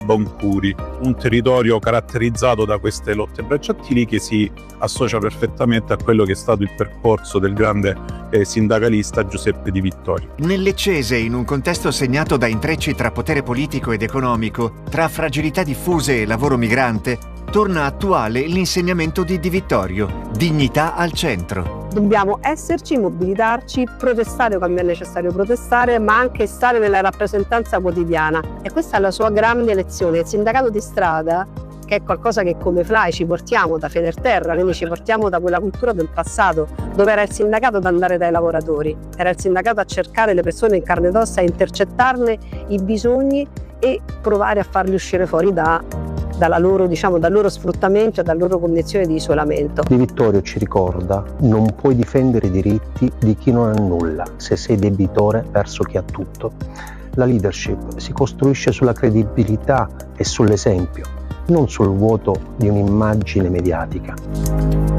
Boncuri, un territorio caratterizzato da queste lotte bracciantili che si associa perfettamente a quello che è stato il percorso del grande sindacalista Giuseppe Di Vittorio. Nel leccese, in un contesto segnato da intrecci tra potere politico ed economico, tra fragilità diffuse e lavoro migrante, torna attuale l'insegnamento di Di Vittorio: dignità al centro. Dobbiamo esserci, mobilitarci, protestare quando è necessario protestare, ma anche stare nella rappresentanza quotidiana. E questa è la sua grande lezione. Il sindacato di strada, che è qualcosa che come FLAI ci portiamo da Federterra, quindi ci portiamo da quella cultura del passato, dove era il sindacato ad andare dai lavoratori, era il sindacato a cercare le persone in carne ed ossa, a intercettarne i bisogni e provare a farli uscire fuori dal loro sfruttamento e dalla loro condizione di isolamento. Di Vittorio ci ricorda: non puoi difendere i diritti di chi non ha nulla se sei debitore verso chi ha tutto. La leadership si costruisce sulla credibilità e sull'esempio, non sul vuoto di un'immagine mediatica.